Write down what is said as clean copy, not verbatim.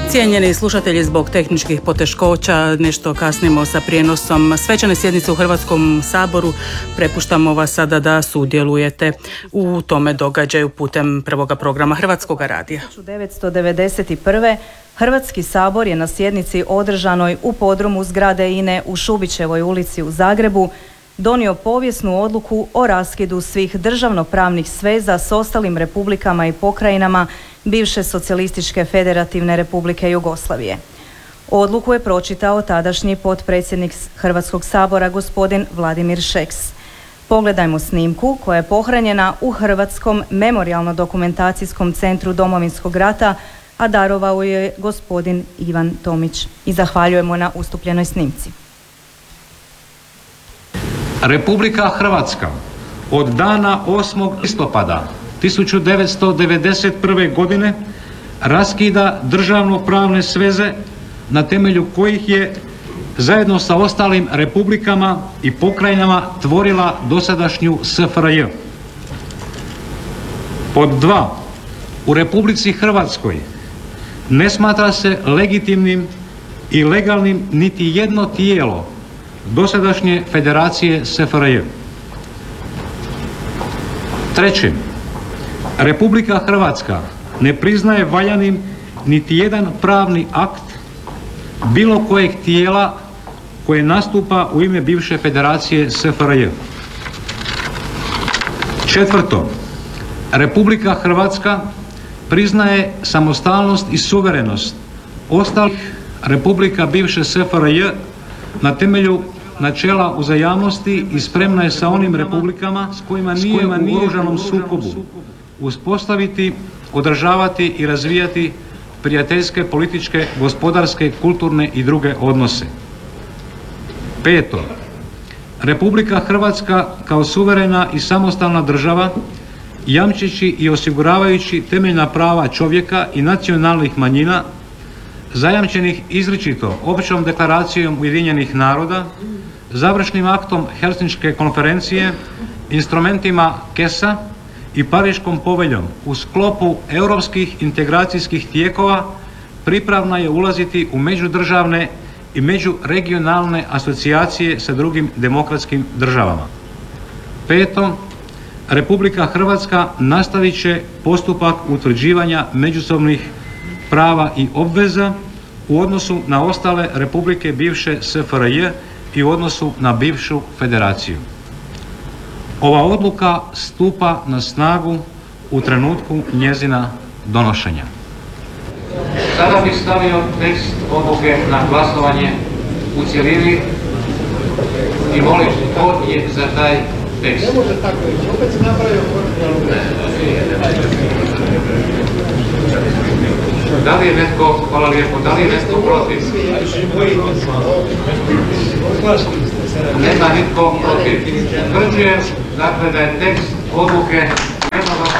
Cijenjeni slušatelji, zbog tehničkih poteškoća nešto kasnimo sa prijenosom svečane sjednice u Hrvatskom saboru. Prepuštamo vas sada da sudjelujete u tome događaju putem prvoga programa Hrvatskog radija. 1991. Hrvatski sabor je na sjednici održanoj u podrumu zgrade INA-e u Šubićevoj ulici u Zagrebu donio povijesnu odluku o raskidu svih državnopravnih sveza s ostalim republikama i pokrajinama bivše socijalističke federativne republike Jugoslavije. Odluku je pročitao tadašnji potpredsjednik Hrvatskog sabora gospodin Vladimir Šeks. Pogledajmo snimku koja je pohranjena u Hrvatskom memorijalno-dokumentacijskom centru Domovinskog rata, a darovao je gospodin Ivan Tomić. I zahvaljujemo na ustupljenoj snimci. Republika Hrvatska od dana 8. listopada 1991. godine raskida državno-pravne sveze na temelju kojih je zajedno sa ostalim republikama i pokrajinama tvorila dosadašnju SFRJ. Pod 2. U Republici Hrvatskoj ne smatra se legitimnim i legalnim niti jedno tijelo dosadašnje Federacije SFRJ. 3. Republika Hrvatska ne priznaje valjanim niti jedan pravni akt bilo kojeg tijela koje nastupa u ime bivše Federacije SFRJ. 4. Republika Hrvatska priznaje samostalnost i suverenost ostalih republika bivše SFRJ na temelju načela uzajamnosti i spremna je sa onim republikama s kojima nije u oružanom sukobu uspostaviti, održavati i razvijati prijateljske, političke, gospodarske, kulturne i druge odnose. 5. Republika Hrvatska kao suverena i samostalna država, jamčeći i osiguravajući temeljna prava čovjeka i nacionalnih manjina, zajamčenih izričito Općom deklaracijom Ujedinjenih naroda, završnim aktom Helsinške konferencije, instrumentima KES-a i Pariškom poveljom u sklopu europskih integracijskih tijekova, pripravna je ulaziti u međudržavne i međuregionalne asocijacije sa drugim demokratskim državama. 5. Republika Hrvatska nastavit će postupak utvrđivanja međusobnih prava i obveza u odnosu na ostale republike bivše SFRJ i u odnosu na bivšu federaciju. Ova odluka stupa na snagu u trenutku njezina donošenja. Sada bih stavio tekst odluke na glasovanje u cjelini i molim tko je za taj tekst. Ne može tako reći, opet se napravio Da li je netko, hvala lijepo, da li je netko protiv? Nema nitko protiv. Utvrđujem, dakle, da je tekst odluke jednoglasno